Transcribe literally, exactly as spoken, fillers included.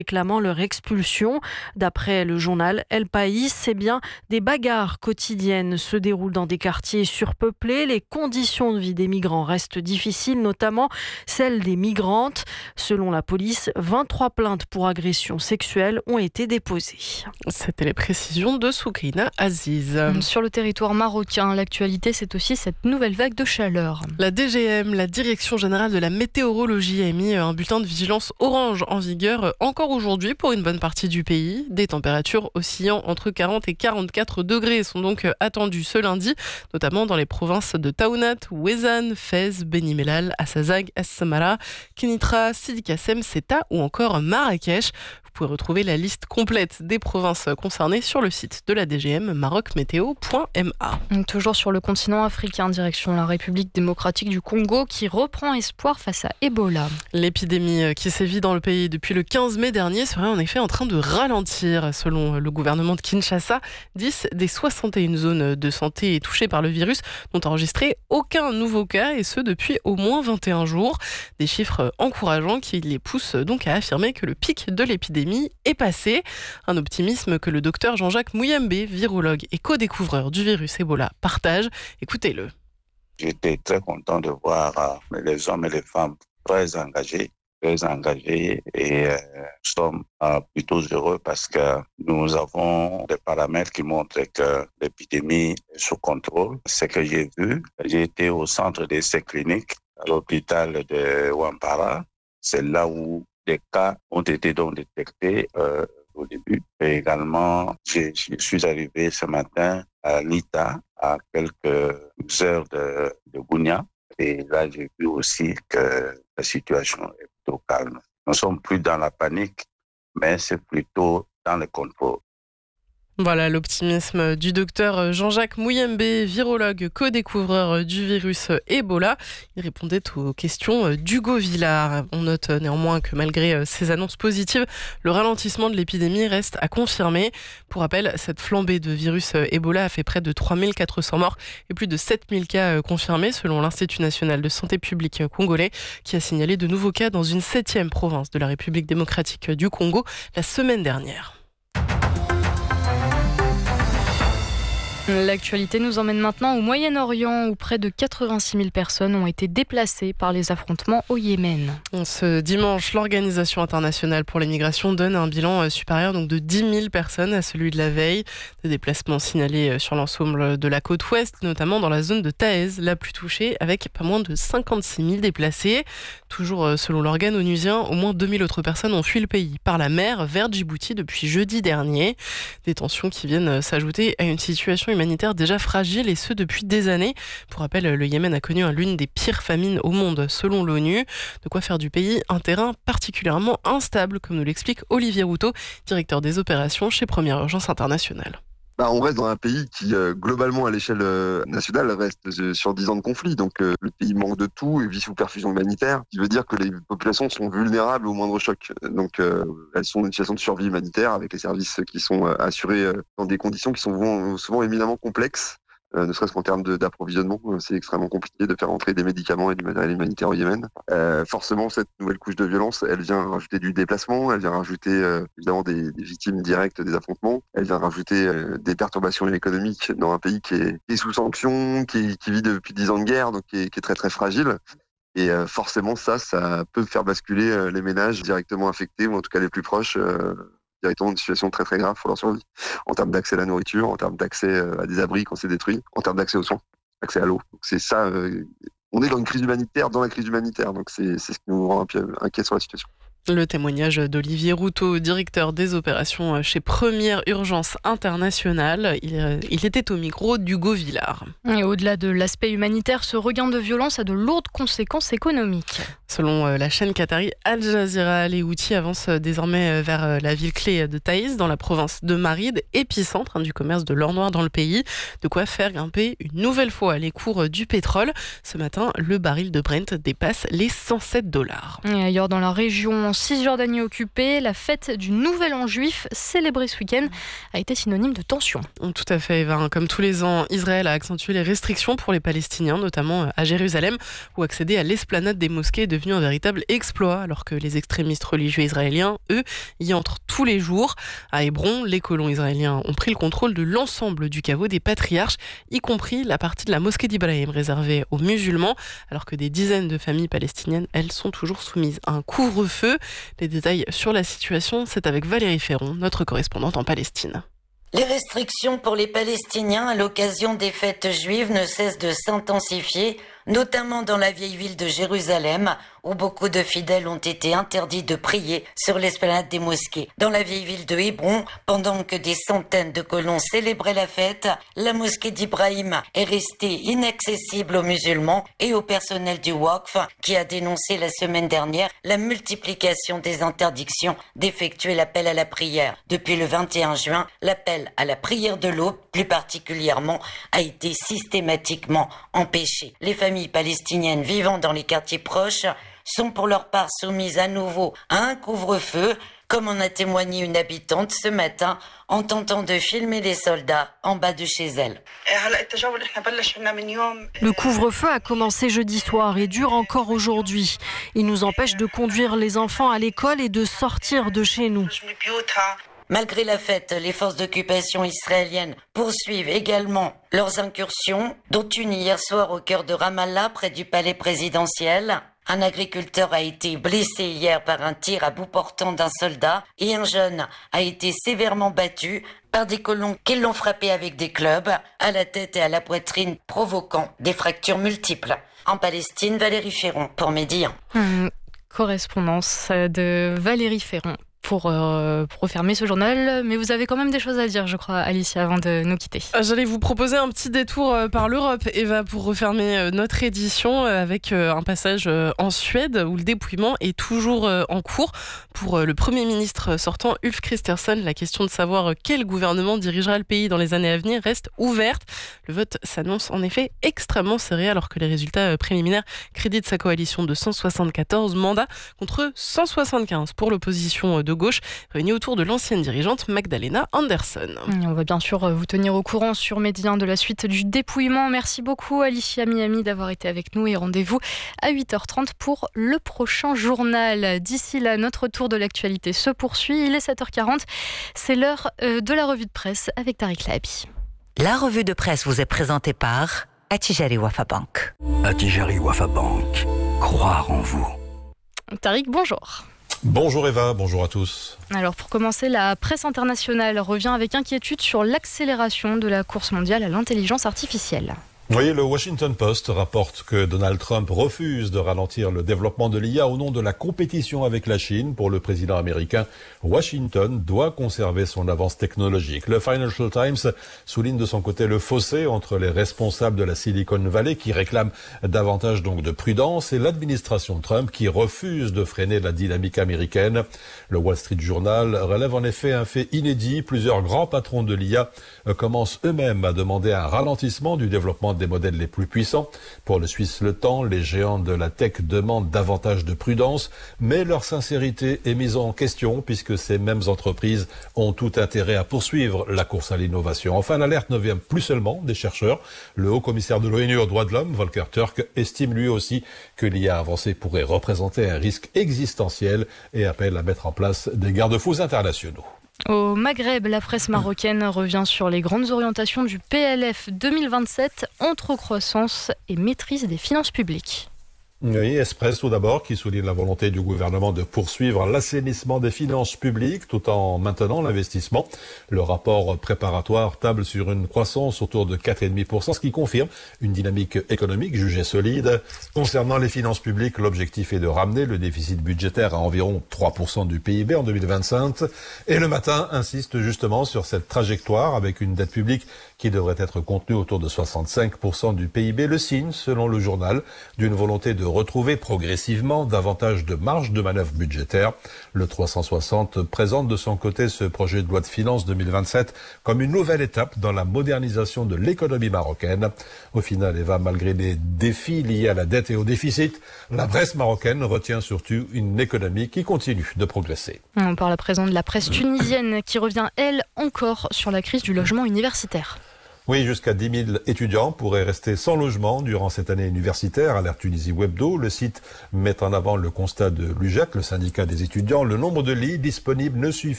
réclamant leur expulsion. D'après le journal El País, c'est bien des bagarres quotidiennes se déroulent dans des quartiers surpeuplés. Les conditions de vie des migrants restent difficiles, notamment celles des migrantes. Selon la police, vingt-trois plaintes pour agression sexuelle ont été déposées. C'était les précisions de Soukaina Aziz. Sur le territoire marocain, l'actualité, c'est aussi cette nouvelle vague de chaleur. La D G M, la Direction Générale de la Météorologie, a émis un bulletin de vigilance orange en vigueur encore aujourd'hui pour une bonne partie du pays. Des températures oscillant entre quarante et quarante-quatre degrés sont donc attendues ce lundi, notamment dans les provinces de Taounat, Ouezane, Fès, Beni Mellal, Assazag, Es-Samara, Kenitra, Sidi Kassem, Ceuta ou encore Marrakech. Vous pouvez retrouver la liste complète des provinces concernées sur le site de la D G M, maroc météo point m a. Toujours sur le continent africain, direction la République démocratique du Congo qui reprend espoir face à Ebola. L'épidémie qui sévit dans le pays depuis le quinze mai dernier serait en effet en train de ralentir. Selon le gouvernement de Kinshasa, dix des soixante et une zones de santé touchées par le virus n'ont enregistré aucun nouveau cas, et ce depuis au moins vingt et un jours. Des chiffres encourageants qui les poussent donc à affirmer que le pic de l'épidémie est passé. Un optimisme que le docteur Jean-Jacques Mouyembe, virologue et co-découvreur du virus Ebola, partage. Écoutez-le. J'étais très content de voir les hommes et les femmes très engagés, très engagés et euh, nous sommes euh, plutôt heureux parce que nous avons des paramètres qui montrent que l'épidémie est sous contrôle. Ce que j'ai vu, j'ai été au centre d'essais cliniques à l'hôpital de Wampara. C'est là où des cas ont été donc détectés euh, au début. Et également, je, je suis arrivé ce matin à Lita, à quelques heures de, de Gounia. Et là, j'ai vu aussi que la situation est plutôt calme. Nous ne sommes plus dans la panique, mais c'est plutôt dans le contrôle. Voilà l'optimisme du docteur Jean-Jacques Mouyembe, virologue co-découvreur du virus Ebola. Il répondait aux questions d'Hugo Villard. On note néanmoins que malgré ces annonces positives, le ralentissement de l'épidémie reste à confirmer. Pour rappel, cette flambée de virus Ebola a fait près de trois mille quatre cents morts et plus de sept mille cas confirmés selon l'Institut national de santé publique congolais, qui a signalé de nouveaux cas dans une septième province de la République démocratique du Congo la semaine dernière. L'actualité nous emmène maintenant au Moyen-Orient où près de quatre-vingt-six mille personnes ont été déplacées par les affrontements au Yémen. Ce dimanche, l'Organisation internationale pour les migrations donne un bilan supérieur donc de dix mille personnes à celui de la veille. Des déplacements signalés sur l'ensemble de la côte ouest, notamment dans la zone de Taez, la plus touchée, avec pas moins de cinquante-six mille déplacés. Toujours selon l'organe onusien, au moins deux mille autres personnes ont fui le pays par la mer vers Djibouti depuis jeudi dernier. Des tensions qui viennent s'ajouter à une situation humanitaire déjà fragile, et ce depuis des années. Pour rappel, le Yémen a connu l'une des pires famines au monde selon l'ONU. De quoi faire du pays un terrain particulièrement instable, comme nous l'explique Olivier Routot, directeur des opérations chez Première Urgence Internationale. Bah, on reste dans un pays qui, euh, globalement, à l'échelle euh, nationale, reste euh, sur dix ans de conflit. Donc, euh, le pays manque de tout et vit sous perfusion humanitaire, ce qui veut dire que les populations sont vulnérables au moindre choc. Donc, euh, elles sont dans une situation de survie humanitaire avec les services qui sont euh, assurés euh, dans des conditions qui sont souvent, souvent éminemment complexes. Euh, ne serait-ce qu'en termes de, d'approvisionnement, euh, c'est extrêmement compliqué de faire entrer des médicaments et du matériel humanitaire au Yémen. Euh, forcément, cette nouvelle couche de violence, elle vient rajouter du déplacement, elle vient rajouter euh, évidemment des, des victimes directes des affrontements, elle vient rajouter euh, des perturbations économiques dans un pays qui est, qui est sous sanctions, qui, qui vit depuis dix ans de guerre, donc qui est, qui est très très fragile. Et euh, forcément, ça, ça peut faire basculer euh, les ménages directement affectés, ou en tout cas les plus proches, euh, directement une situation très très grave pour leur survie, en termes d'accès à la nourriture, en termes d'accès à des abris quand c'est détruit, en termes d'accès aux soins, accès à l'eau. Donc c'est ça, euh, on est dans une crise humanitaire, dans la crise humanitaire, donc c'est, c'est ce qui nous rend un peu inquiets sur la situation. Le témoignage d'Olivier Routot, directeur des opérations chez Première Urgence Internationale. Il, il était au micro d'Hugo Villard. Et au-delà de l'aspect humanitaire, ce regain de violence a de lourdes conséquences économiques. Selon la chaîne qatari Al Jazeera, les Houthis avancent désormais vers la ville clé de Taïz, dans la province de Maride, épicentre du commerce de l'or noir dans le pays. De quoi faire grimper une nouvelle fois les cours du pétrole. Ce matin, le baril de Brent dépasse les cent sept dollars. Et ailleurs dans la région, en Cisjordanie occupée, la fête du Nouvel An juif, célébrée ce week-end, a été synonyme de tension. Tout à fait, Eva. Comme tous les ans, Israël a accentué les restrictions pour les Palestiniens, notamment à Jérusalem, où accéder à l'esplanade des mosquées devient devenu un véritable exploit, alors que les extrémistes religieux israéliens, eux, y entrent tous les jours. À Hébron, les colons israéliens ont pris le contrôle de l'ensemble du caveau des patriarches, y compris la partie de la mosquée d'Ibrahim réservée aux musulmans, alors que des dizaines de familles palestiniennes, elles, sont toujours soumises à un couvre-feu. Les détails sur la situation, c'est avec Valérie Ferron, notre correspondante en Palestine. Les restrictions pour les Palestiniens à l'occasion des fêtes juives ne cessent de s'intensifier, notamment dans la vieille ville de Jérusalem, où beaucoup de fidèles ont été interdits de prier sur l'esplanade des mosquées. Dans la vieille ville de Hébron, pendant que des centaines de colons célébraient la fête, la mosquée d'Ibrahim est restée inaccessible aux musulmans et au personnel du Waqf, qui a dénoncé la semaine dernière la multiplication des interdictions d'effectuer l'appel à la prière. Depuis le vingt et un juin, l'appel à la prière de l'aube, plus particulièrement, a été systématiquement empêché. Les familles palestiniennes vivant dans les quartiers proches sont pour leur part soumises à nouveau à un couvre-feu, comme en a témoigné une habitante ce matin en tentant de filmer les soldats en bas de chez elle. Le couvre-feu a commencé jeudi soir et dure encore aujourd'hui. Il nous empêche de conduire les enfants à l'école et de sortir de chez nous. Malgré la fête, les forces d'occupation israéliennes poursuivent également leurs incursions, dont une hier soir au cœur de Ramallah, près du palais présidentiel. Un agriculteur a été blessé hier par un tir à bout portant d'un soldat et un jeune a été sévèrement battu par des colons qui l'ont frappé avec des clubs à la tête et à la poitrine, provoquant des fractures multiples. En Palestine, Valérie Ferron pour Midi un. Hum, correspondance de Valérie Ferron. Pour, euh, pour refermer ce journal, mais vous avez quand même des choses à dire, je crois, Alicia, avant de nous quitter. J'allais vous proposer un petit détour par l'Europe, Eva, pour refermer notre édition avec un passage en Suède où le dépouillement est toujours en cours. Pour le Premier ministre sortant, Ulf Kristersson, la question de savoir quel gouvernement dirigera le pays dans les années à venir reste ouverte. Le vote s'annonce en effet extrêmement serré alors que les résultats préliminaires créditent sa coalition de cent soixante-quatorze mandats contre cent soixante-quinze pour l'opposition de gauche, réunie autour de l'ancienne dirigeante Magdalena Andersson. On va bien sûr vous tenir au courant sur Midi un de la suite du dépouillement. Merci beaucoup Alicia Miami d'avoir été avec nous et rendez-vous à huit heures trente pour le prochain journal. D'ici là, notre tour de l'actualité se poursuit. Il est sept heures quarante. C'est l'heure de la revue de presse avec Tariq Lahabi. La revue de presse vous est présentée par Attijari Wafa Bank. Attijari Wafa Bank. Croire en vous. Tariq, bonjour. Bonjour Eva, bonjour à tous. Alors pour commencer, la presse internationale revient avec inquiétude sur l'accélération de la course mondiale à l'intelligence artificielle. Oui, le Washington Post rapporte que Donald Trump refuse de ralentir le développement de l'I A au nom de la compétition avec la Chine. Pour le président américain, Washington doit conserver son avance technologique. Le Financial Times souligne de son côté le fossé entre les responsables de la Silicon Valley qui réclament davantage donc de prudence et l'administration Trump qui refuse de freiner la dynamique américaine. Le Wall Street Journal relève en effet un fait inédit. Plusieurs grands patrons de l'I A commencent eux-mêmes à demander un ralentissement du développement des modèles les plus puissants. Pour le Suisse Le Temps, les géants de la tech demandent davantage de prudence, mais leur sincérité est mise en question puisque ces mêmes entreprises ont tout intérêt à poursuivre la course à l'innovation. Enfin, l'alerte ne vient plus seulement des chercheurs. Le haut-commissaire de l'ONU aux droits de l'homme, Volker Turk, estime lui aussi que l'I A avancée pourrait représenter un risque existentiel et appelle à mettre en place des garde-fous internationaux. Au Maghreb, la presse marocaine revient sur les grandes orientations du P L F deux mille vingt-sept entre croissance et maîtrise des finances publiques. Oui, Express tout d'abord, qui souligne la volonté du gouvernement de poursuivre l'assainissement des finances publiques tout en maintenant l'investissement. Le rapport préparatoire table sur une croissance autour de quatre virgule cinq pour cent, ce qui confirme une dynamique économique jugée solide. Concernant les finances publiques, l'objectif est de ramener le déficit budgétaire à environ trois pour cent du P I B en deux mille vingt-cinq. Et le Matin insiste justement sur cette trajectoire avec une dette publique qui devrait être contenue autour de soixante-cinq pour cent du P I B. Le signe, selon le journal, d'une volonté de retrouver progressivement davantage de marge de manœuvre budgétaire. Le trois cent soixante présente de son côté ce projet de loi de finances deux mille vingt-sept comme une nouvelle étape dans la modernisation de l'économie marocaine. Au final, Eva, malgré les défis liés à la dette et au déficit, la presse marocaine retient surtout une économie qui continue de progresser. On parle à présent de la presse tunisienne qui revient, elle, encore sur la crise du logement universitaire. Oui, jusqu'à dix mille étudiants pourraient rester sans logement durant cette année universitaire. Alerte Tunisie Webdo, le site met en avant le constat de l'U J E C, le syndicat des étudiants. Le nombre de lits disponibles ne suffit